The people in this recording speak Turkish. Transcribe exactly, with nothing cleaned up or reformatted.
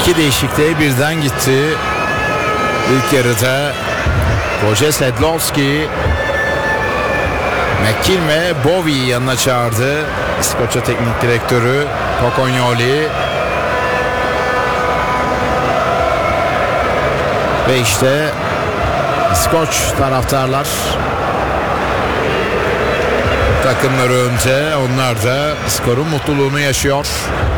İki değişikliğe birden gitti. İlk yarıda Roger Sedlowski McKilme Bowie'yi yanına çağırdı. İskoçya teknik direktörü Pocognoli. Ve işte İskoç taraftarlar, takımları önce, onlar da skorun mutluluğunu yaşıyor.